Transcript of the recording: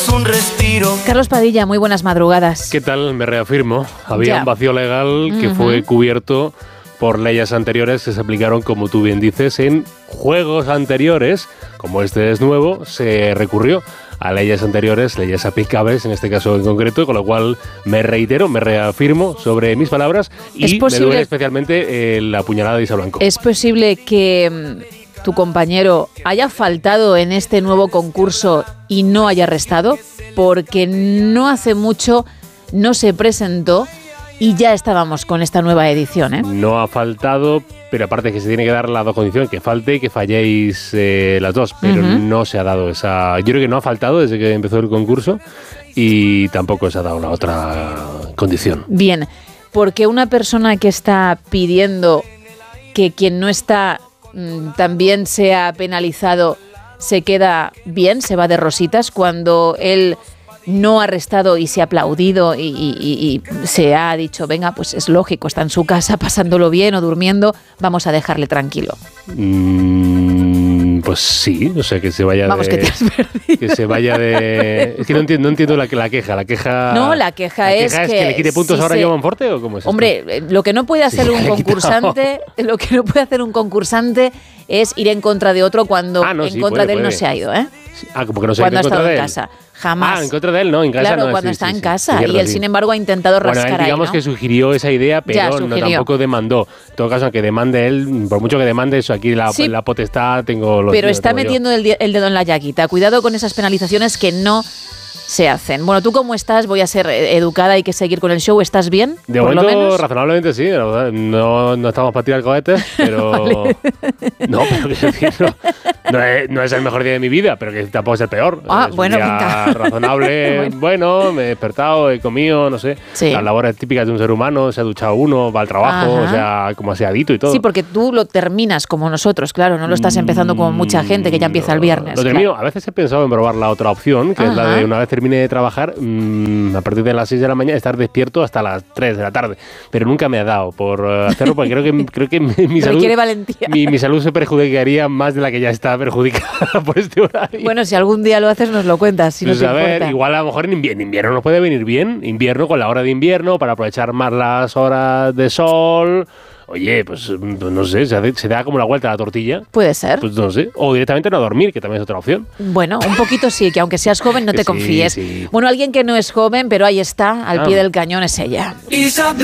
es un respiro. Carlos Padilla, muy buenas madrugadas. ¿Qué tal? Me reafirmo. Había un vacío legal que fue cubierto por leyes anteriores que se aplicaron, como tú bien dices, en juegos anteriores. Como este es nuevo, se recurrió a leyes anteriores, leyes aplicables en este caso en concreto, con lo cual me reitero, me reafirmo sobre mis palabras y me duele especialmente la puñalada de Isa Blanco. ¿Es posible que tu compañero haya faltado en este nuevo concurso y no haya restado? Porque no hace mucho no se presentó y ya estábamos con esta nueva edición, ¿eh? No ha faltado, pero aparte que se tiene que dar la dos condiciones, que falte y que falléis las dos, pero no se ha dado esa... Yo creo que no ha faltado desde que empezó el concurso y tampoco se ha dado la otra condición. Bien, porque una persona que está pidiendo que quien no está también sea penalizado se queda bien, se va de rositas cuando él no ha restado y se ha aplaudido y se ha dicho, venga, pues es lógico, está en su casa pasándolo bien o durmiendo, vamos a dejarle tranquilo. Pues sí, o sea, que se vaya Vamos, que te has perdido. Que se vaya de... Es que no entiendo la queja. La queja... No, la queja es que le quite puntos ahora a Joan Forte, ¿o cómo es esto? Hombre, lo que no puede hacer un concursante, es ir en contra de otro cuando en contra de él no se ha ido, ¿eh? Como que no se ha cuando ido ha estado en en casa. casa. Jamás. En contra de él, no, en casa claro, no. Cuando está en casa. Cierto, y él, sin embargo, ha intentado rascar él, digamos ahí, ¿no? que sugirió esa idea, pero no, tampoco demandó. En todo caso, que demande él, por mucho que demande eso, aquí la potestad tengo... Pero está metiendo el dedo en la llaguita. Cuidado con esas penalizaciones que no se hacen. Bueno, ¿tú cómo estás? Voy a ser educada, hay que seguir con el show. ¿Estás bien? De momento, razonablemente sí. No estamos para tirar cohetes, pero... Vale. No, pero quiero decir, no es el mejor día de mi vida, pero que tampoco es el peor. Es bueno, un día razonable. Bueno, me he despertado, he comido, no sé. Sí. Las labores típicas de un ser humano, se ha duchado uno, va al trabajo, o sea, como aseadito y todo. Sí, porque tú lo terminas como nosotros, claro, no lo estás empezando como mucha gente que ya empieza el viernes. Lo termino. A veces he pensado en probar la otra opción, que es la de una vez termine de trabajar, a partir de las 6 de la mañana, estar despierto hasta las 3 de la tarde. Pero nunca me ha dado por hacerlo, porque creo que mi salud... Requiere valentía. Mi salud se perjudicaría más de la que ya está perjudicada por este horario. Bueno, si algún día lo haces, nos lo cuentas, si pues no te importa. A ver, igual a lo mejor en invierno nos puede venir bien. Invierno con la hora de invierno, para aprovechar más las horas de sol... Oye, pues no sé, se da como la vuelta a la tortilla. Puede ser. Pues no sé. O directamente no dormir, que también es otra opción. Bueno, un poquito sí, que aunque seas joven no te confíes. Sí. Bueno, alguien que no es joven, pero ahí está, al pie del cañón, es ella.